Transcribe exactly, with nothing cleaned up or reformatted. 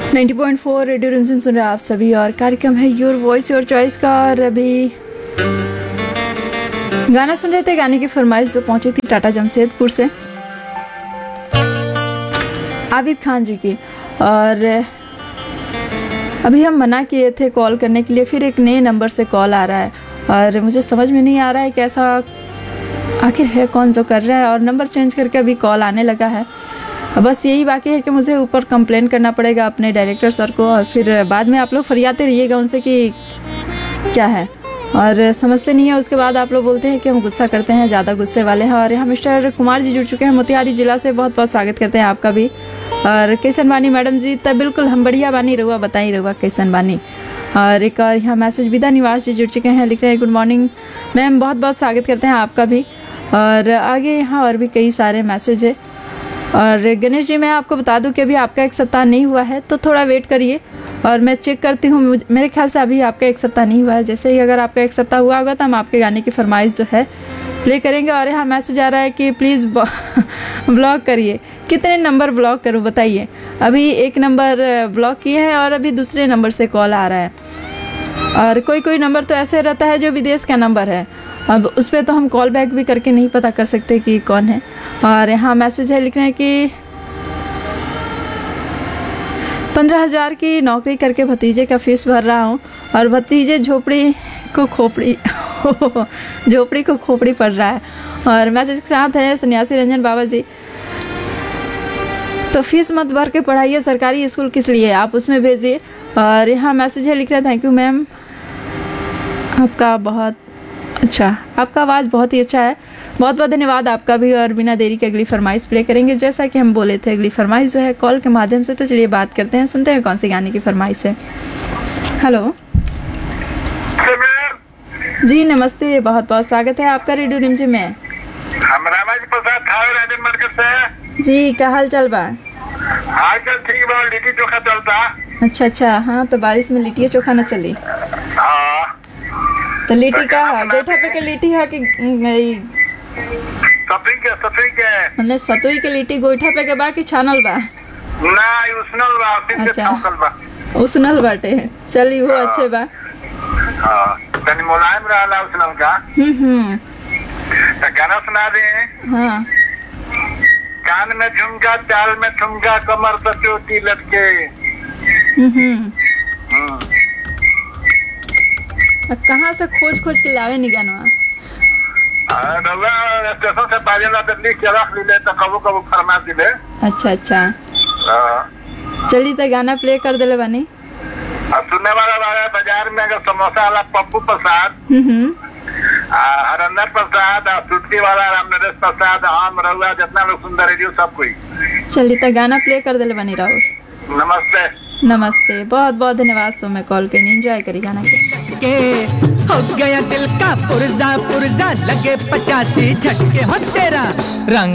नब्बे पॉइंट चार रेडियो रिमझिम सुन रहे हैं आप सभी और कार्यक्रम है योर वॉइस योर चॉइस का। और अभी गाना सुन रहे थे, गाने की फरमाइश जो पहुंची थी टाटा जमशेदपुर से आबिद खान जी की। और अभी हम मना किए थे कॉल करने के लिए, फिर एक नए नंबर से कॉल आ रहा है और मुझे समझ में नहीं आ रहा है कैसा आखिर है कौन जो कर रहा है। और नंबर चेंज करके अभी कॉल आने लगा है। बस यही बाकी है कि मुझे ऊपर कंप्लेन करना पड़ेगा अपने डायरेक्टर सर को और फिर बाद में आप लोग फरियाते रहिएगा उनसे कि क्या है और समझते नहीं है। उसके बाद आप लोग बोलते हैं कि हम गुस्सा करते हैं, ज़्यादा गुस्से वाले हैं। और यहाँ मिस्टर कुमार जी जुड़ चुके हैं मोतिहारी जिला से, बहुत बहुत स्वागत करते हैं आपका भी। और कैसन बानी मैडम जी? तब बिल्कुल हम बढ़िया बानी, रहुआ बताई रहुआ कैसन बानी। और एक और यहाँ मैसेज विदा निवास जी जुड़ चुके हैं, लिख रहे हैं गुड मॉर्निंग मैम, बहुत बहुत स्वागत करते हैं आपका भी। और आगे यहाँ और भी कई सारे मैसेज है। और गणेश जी मैं आपको बता दूं कि अभी आपका एक सप्ताह नहीं हुआ है तो थोड़ा वेट करिए और मैं चेक करती हूँ। मेरे ख्याल से अभी आपका एक सप्ताह नहीं हुआ है। जैसे ही अगर आपका एक सप्ताह हुआ होगा तो हम आपके गाने की फरमाइश जो है प्ले करेंगे। और यहाँ मैसेज आ रहा है कि प्लीज़ ब्लॉक करिए। कितने नंबर ब्लॉक करूँ बताइए? अभी एक नंबर ब्लॉक किए हैं और अभी दूसरे नंबर से कॉल आ रहा है। और कोई कोई नंबर तो ऐसे रहता है जो विदेश का नंबर है, अब उस पर तो हम कॉल बैक भी करके नहीं पता कर सकते कि कौन है। और यहाँ मैसेज है, लिख रहे हैं कि पंद्रह हजार की नौकरी करके भतीजे का फीस भर रहा हूँ और भतीजे झोपड़ी को खोपड़ी झोपड़ी को खोपड़ी पड़ रहा है। और मैसेज के साथ है सन्यासी रंजन बाबा जी, तो फीस मत भर के पढ़ाइए, सरकारी स्कूल किस लिए, आप उसमें भेजिए। और यहाँ मैसेज है, लिख रहे हैं थैंक यू मैम, आपका बहुत अच्छा, आपका आवाज़ बहुत ही अच्छा है, बहुत बहुत धन्यवाद आपका भी। और बिना देरी के अगली फरमाइश प्ले करेंगे। जैसा कि हम बोले थे अगली फरमाइश जो है कॉल के माध्यम से, तो चलिए बात करते हैं, सुनते हैं कौन सी गाने की फरमाइश है। हेलो जी नमस्ते, बहुत बहुत स्वागत है आपका रेडियो रिमझिम में। हम रामाजी प्रसाद थावे राजन मार्केट से जी, क्या हाल चाल बा? आजकल ठीक बा, लिट्टी चोखा चलता। अच्छा अच्छा, हाँ तो बारिश में लिट्टी चोखा न चली हाँ तो लिट्टी का है गोईठा पे के लिट्टी है कि सतुई के सतुई के मतलब सतुई के लिट्टी गोईठा पे के बा कि छानल बा? ना उसनल बा, तीन के छौंकल बा, उसनल बाटे। चली वो अच्छे बा। हां तनी मुलायम रहला उसनल का। हम्म हम्म तो गाना सुना दे। हाँ। कान में झुमका, चाल में ठुमका, कमर पे चोटी लटके। हम्म हम्म कहाँ से खोज खोज के लावे नी गानवा? स्टेशन से बाजेला तो लिख के रख ले तो कबो कबो फरमा दिले। अच्छा अच्छा, चली तो गाना प्ले कर देले बानी। अब सुनने वाला वाला बाजार में अगर समोसा वाला पप्पू प्रसाद, हम्म हरिंदर प्रसाद, सुटकी वाला रामनरेश प्रसाद, हम रहुआ जितना लोग सुंदर रेडियो सब कोई। चली तो गाना प्ले कर देले बानी राहुल। नमस्ते नमस्ते, बहुत बहुत धन्यवाद। सो मैं कॉल करनी, एंजॉय करी गाना के हो गया दिल का पुर्जा पुर्जा, लगे पचासी झटके हो तेरा रंग।